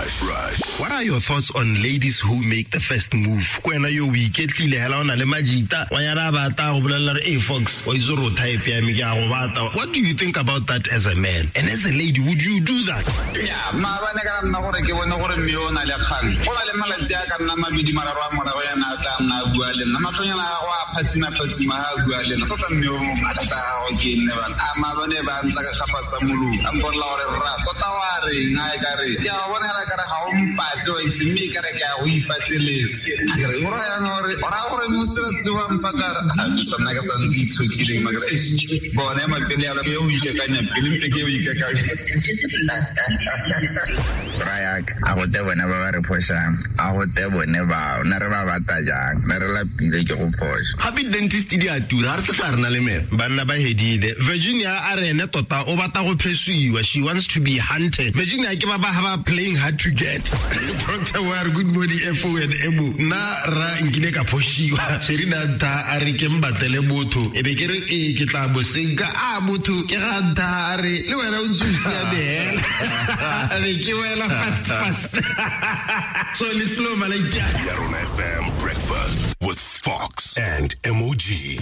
What are your thoughts on ladies who make the first move? Kwena yo weekendly hela ona le majita wanyana bata go bolela re Fox o izoro type ya mi ga go bata. What do you think about that as a man? And as a lady, would you do that? Yeah, ma bana ka nna gore ke bona gore me ona le kgang. Go ba le malatsi a ka nna mabidi mararo a mora go ya na tla nna bua le nna matlonyana go a phatsima ha bua le nna tota mme o mata go ke nne bana a ma bane ba ntsa ka gapa sa mulu a mporla gore ra tota wa re ngai ka re ke a bona ra ka re ga o mpatlo itse me ka re ke a go ipateletse re go ra ya gore mo sera se wa mpatara a tsana ka sa ntitso ke le magre bona ma pele ya ke o ikekanya pele mpe ke o ikekanya Rayak a go te bona ba re phosang a go te bone ba na re ba bata jang na re la pile ke go phosha happy dentist di a tura re se tla rena le me banna ba hedile Virginia arene tota o bata go phesiwa. She wants to be hunted. Virginia ke ba ba playing hard to get. Dr. War good morning FO and Emu na ra ngile ka phoshiwa Sherina ta a re ke mbatele botho e be ke re e ke tla bo senka a botho ke ga nta re le wena o ntsusi ya behela a be ke wela fast so le slow malaika Yarona FM breakfast with Fox and MOG.